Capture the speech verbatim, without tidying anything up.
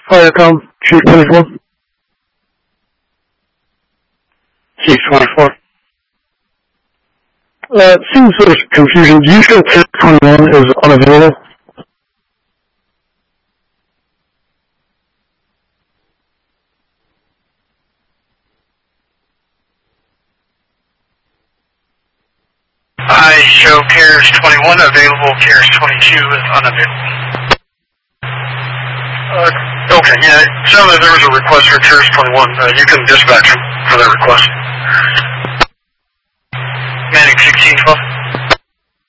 Firecom, Chief twenty-four. Chief twenty-four. Uh, seems there's confusion. Do you show Piers twenty-one is unavailable? I show Piers twenty-one available, Piers twenty-two is unavailable. Uh, okay, yeah, it sounds like there was a request for Piers twenty-one. Uh, you can dispatch him for that request. Manning sixteen twelve.